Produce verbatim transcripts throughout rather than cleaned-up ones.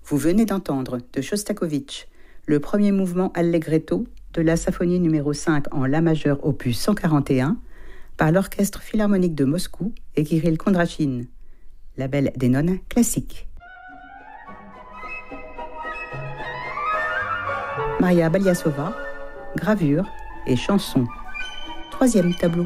Vous venez d'entendre de Shostakovich le premier mouvement Allegretto de la symphonie numéro cinq en La majeur opus cent quarante et un par l'Orchestre philharmonique de Moscou et Kirill Kondrachine, label des nonnes classiques. Maria Baliasova, gravure et chanson. Troisième tableau.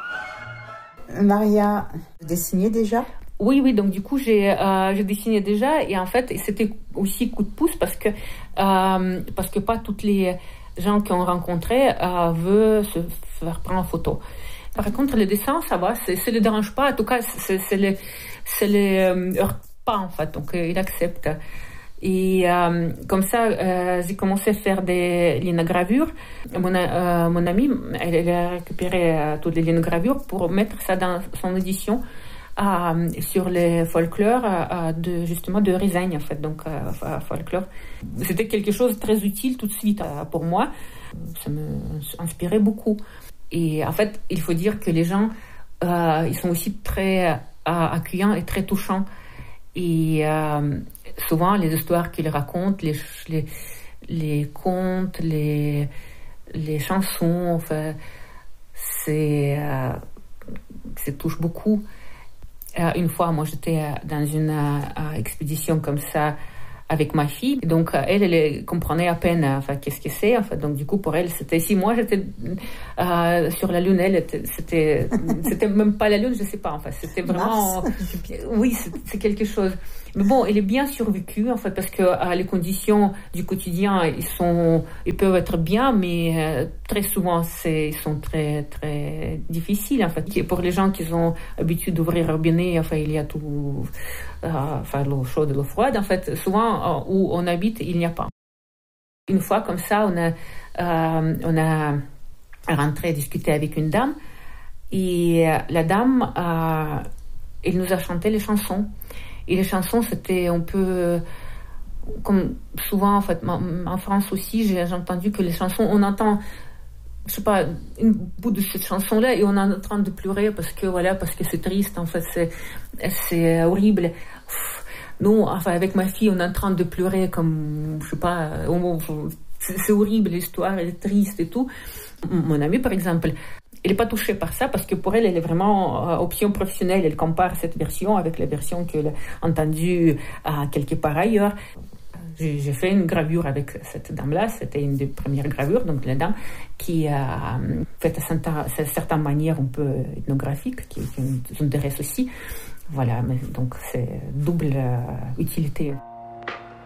Maria, vous dessinez déjà ? Oui, oui, donc du coup, j'ai, euh, j'ai dessiné déjà et en fait, c'était aussi coup de pouce parce que, euh, parce que pas toutes les gens qu'on rencontrait euh, veulent se faire prendre en photo. Par contre, le dessin, ça va, c'est, ça ne le dérange pas, en tout cas, c'est, c'est le, c'est le heurte pas en fait, donc euh, il accepte. Et euh, comme ça, euh, j'ai commencé à faire des linogravures. Mon, euh, mon amie, elle, elle a récupéré euh, toutes les linogravures pour mettre ça dans son édition. Euh, sur les folklores euh, de justement de Rizagne en fait, donc euh, folklore. C'était quelque chose de très utile tout de suite euh, pour moi. Ça me inspirait beaucoup. Et en fait, il faut dire que les gens, euh, ils sont aussi très euh, accueillants et très touchants. Et euh, souvent, les histoires qu'ils racontent, les les, les contes, les les chansons, enfin, c'est euh, ça touche beaucoup. Euh, une fois, moi, j'étais euh, dans une euh, expédition comme ça avec ma fille. Donc, euh, elle, elle comprenait à peine euh, enfin, qu'est-ce que c'est. En fait. Donc, du coup, pour elle, c'était... Si moi, j'étais euh, sur la Lune, elle, était, c'était... c'était même pas la Lune, je sais pas. En fait. C'était vraiment... Oui, c'est, c'est quelque chose. Mais bon, elle est bien survécue, en fait, parce que euh, les conditions du quotidien, ils sont... Ils peuvent être bien, mais euh, très souvent, c'est... ils sont très, très difficiles, en fait. Et pour les gens qui ont l'habitude d'ouvrir un robinet, enfin, il y a tout... Euh, enfin, l'eau chaude et l'eau froide, en fait, souvent, euh, où on habite, il n'y a pas. Une fois, comme ça, on a, euh, on a rentré discuter avec une dame, et euh, la dame, euh, elle nous a chanté les chansons. Et les chansons, c'était un peu... Comme souvent, en fait, en France aussi, j'ai entendu que les chansons, on entend... je sais pas, une bout de cette chanson-là et on est en train de pleurer parce que, voilà, parce que c'est triste, en fait, c'est, c'est horrible. Nous, enfin, avec ma fille, on est en train de pleurer comme, je sais pas, c'est, c'est horrible, l'histoire, elle est triste et tout. Mon amie, par exemple, elle n'est pas touchée par ça parce que pour elle, elle est vraiment euh, option professionnelle. Elle compare cette version avec la version qu'elle a entendue euh, quelque part ailleurs. J'ai, j'ai fait une gravure avec cette dame-là, c'était une des premières gravures, donc la dame qui a fait à certaines manières un peu ethnographiques, qui, qui nous intéresse aussi. Voilà, mais donc c'est double euh, utilité.